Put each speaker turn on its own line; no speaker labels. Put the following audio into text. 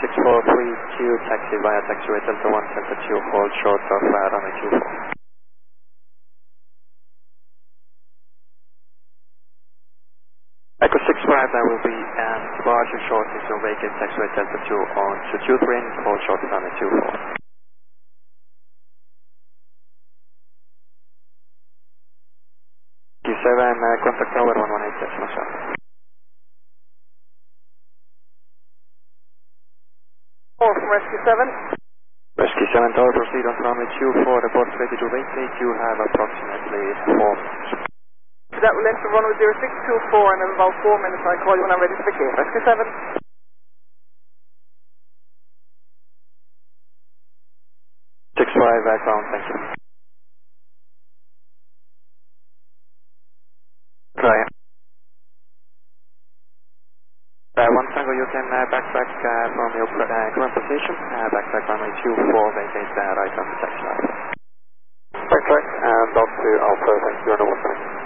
6432, taxi via taxiway Delta 1, Delta 2, hold short of runway 24. Echo 65, that will be departure shortly, so vacate taxiway Delta 2 on to 23, hold short of runway 24. Q7, contact tower 118, decimal shot.
From Rescue 7.
Rescue 7 tower, proceed on runway 24, report ready to vacate, you have approximately 4 minutes.
That will enter runway 0624 and in about 4 minutes I'll call you when I'm ready to vacate. Rescue 7.
65 ground, thank you. Right. 1 Tango, you can backtrack from your current position, backtrack runway 24, vacate right on the taxi line.
Backtrack and up to Alpha, thank you, on the 1